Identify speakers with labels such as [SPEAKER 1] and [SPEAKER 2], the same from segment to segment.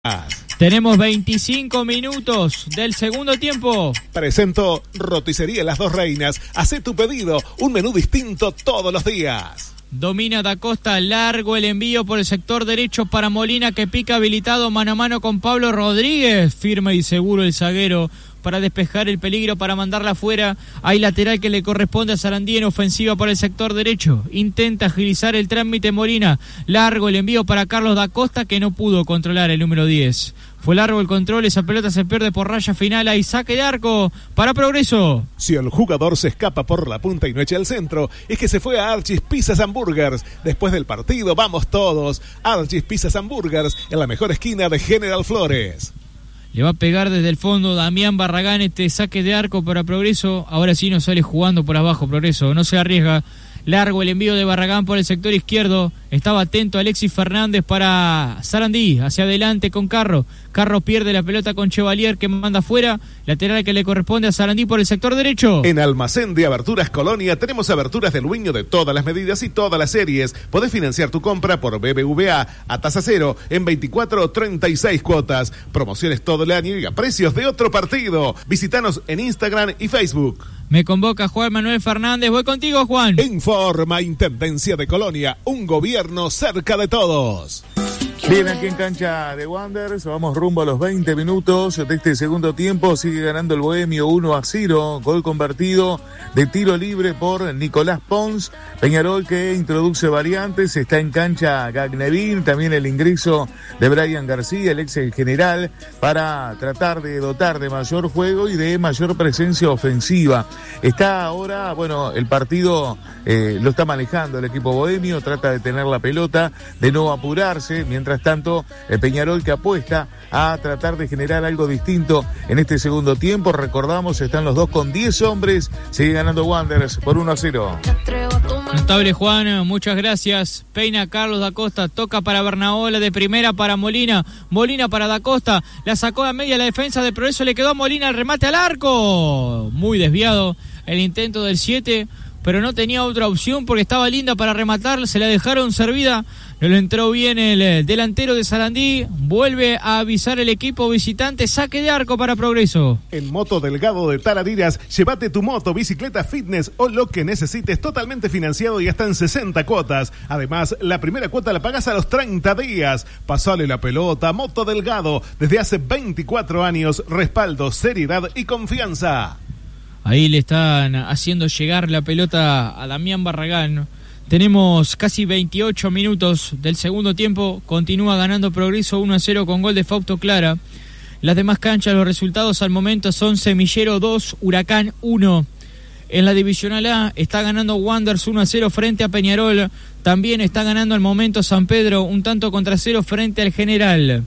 [SPEAKER 1] Tenemos 25 minutos del segundo tiempo.
[SPEAKER 2] Presento Roticería Las Dos Reinas. Hacé tu pedido, un menú distinto todos los días.
[SPEAKER 1] Domina Da Costa, largo el envío por el sector derecho para Molina, que pica habilitado mano a mano con Pablo Rodríguez. Firme y seguro el zaguero para despejar el peligro, para mandarla afuera. Hay lateral que le corresponde a Sarandí en ofensiva por el sector derecho. Intenta agilizar el trámite Molina. Largo el envío para Carlos Da Costa, que no pudo controlar el número 10. Fue largo el control, esa pelota se pierde por raya final. Hay saque de arco para Progreso.
[SPEAKER 2] Si el jugador se escapa por la punta y no echa el centro, es que se fue a Archie's Pizzas and Burgers. Después del partido vamos todos. Archie's Pizzas and Burgers, en la mejor esquina de General Flores.
[SPEAKER 1] Le va a pegar desde el fondo Damián Barragán este saque de arco para Progreso. Ahora sí no sale jugando por abajo Progreso, no se arriesga. Largo el envío de Barragán por el sector izquierdo. Estaba atento Alexis Fernández para Sarandí. Hacia adelante con Carro. Carro pierde la pelota con Chevalier, que manda afuera. Lateral que le corresponde a Sarandí por el sector derecho.
[SPEAKER 2] En Almacén de Aberturas Colonia tenemos aberturas del Dueño de todas las medidas y todas las series. Podés financiar tu compra por BBVA a tasa cero en 24 o 36 cuotas. Promociones todo el año y a precios de otro partido. Visítanos en Instagram y Facebook.
[SPEAKER 1] Me convoca Juan Manuel Fernández. Voy contigo, Juan.
[SPEAKER 2] Informa Intendencia de Colonia. Un gobierno cerca de todos.
[SPEAKER 3] Bien, aquí en cancha de Wanderers, vamos rumbo a los 20 minutos de este segundo tiempo. Sigue ganando el Bohemio 1-0, gol convertido de tiro libre por Nicolás Pons. Peñarol, que introduce variantes, está en cancha Gagnevin, también el ingreso de Brian García, el ex general, para tratar de dotar de mayor juego y de mayor presencia ofensiva. Está ahora, bueno, el partido lo está manejando el equipo bohemio, trata de tener la pelota, de no apurarse. Mientras tanto, el Peñarol, que apuesta a tratar de generar algo distinto en este segundo tiempo. Recordamos, están los dos con 10 hombres, sigue ganando Wanderers por 1-0.
[SPEAKER 1] Notable, Juan, muchas gracias. Peina Carlos Da Costa, toca para Bernaola, de primera para Molina. Molina para Da Costa, la sacó a media la defensa de Progreso, le quedó a Molina el remate al arco. Muy desviado el intento del 7, pero no tenía otra opción porque estaba linda para rematar, se la dejaron servida. No le entró bien el delantero de Sarandí. Vuelve a avisar el equipo visitante. Saque de arco para Progreso.
[SPEAKER 2] En Moto Delgado de Tarariras, llévate tu moto, bicicleta, fitness o lo que necesites totalmente financiado y hasta en 60 cuotas. Además, la primera cuota la pagas a los 30 días. Pasale la pelota. Moto Delgado, desde hace 24 años, respaldo, seriedad y confianza.
[SPEAKER 1] Ahí le están haciendo llegar la pelota a Damián Barragán. Tenemos casi 28 minutos del segundo tiempo. Continúa ganando Progreso 1-0 con gol de Fausto Clara. Las demás canchas, los resultados al momento son Semillero 2, Huracán 1. En la Divisional A está ganando Wanderers 1-0 frente a Peñarol. También está ganando al momento San Pedro un tanto contra 0 frente al General.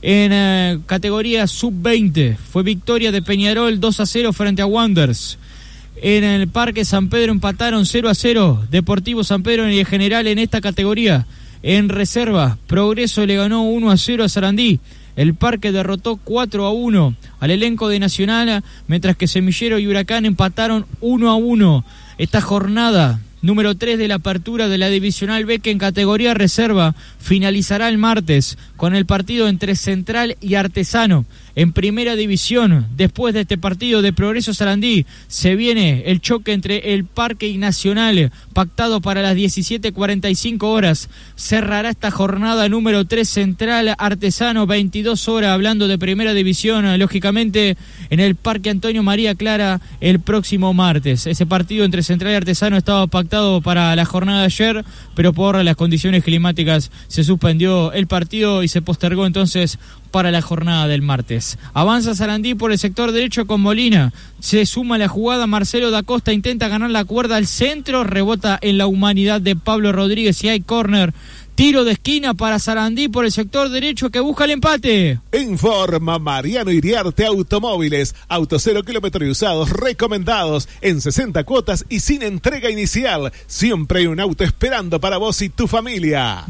[SPEAKER 1] En categoría sub-20 fue victoria de Peñarol 2-0 frente a Wanderers. En el Parque San Pedro empataron 0-0 Deportivo San Pedro y el General en esta categoría. En reserva, Progreso le ganó 1-0 a Sarandí. El Parque derrotó 4-1 al elenco de Nacional, mientras que Semillero y Huracán empataron 1-1. Esta jornada número 3 de la apertura de la Divisional B, que en categoría reserva finalizará el martes con el partido entre Central y Artesano en primera división. Después de este partido de Progreso Sarandí se viene el choque entre el Parque y Nacional, pactado para las 17:45 horas. Cerrará esta jornada número 3 Central Artesano, 22 horas, hablando de primera división, lógicamente en el Parque Antonio María Clara el próximo martes. Ese partido entre Central y Artesano estaba pactado para la jornada de ayer, pero por las condiciones climáticas se suspendió el partido y se postergó entonces para la jornada del martes. Avanza Sarandí por el sector derecho con Molina. Se suma la jugada Marcelo Da Costa, intenta ganar la cuerda al centro, rebota en la humanidad de Pablo Rodríguez y hay córner. Tiro de esquina para Sarandí por el sector derecho, que busca el empate.
[SPEAKER 2] Informa Mariano Iriarte Automóviles. Autos 0 kilómetros y usados recomendados en 60 cuotas y sin entrega inicial. Siempre hay un auto esperando para vos y tu familia.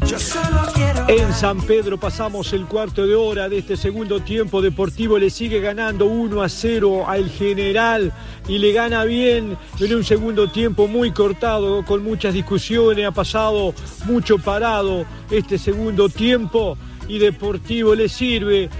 [SPEAKER 4] En San Pedro pasamos el cuarto de hora de este segundo tiempo. Deportivo le sigue ganando 1-0 al General y le gana bien en un segundo tiempo muy cortado, con muchas discusiones. Ha pasado mucho parado este segundo tiempo y Deportivo le sirve.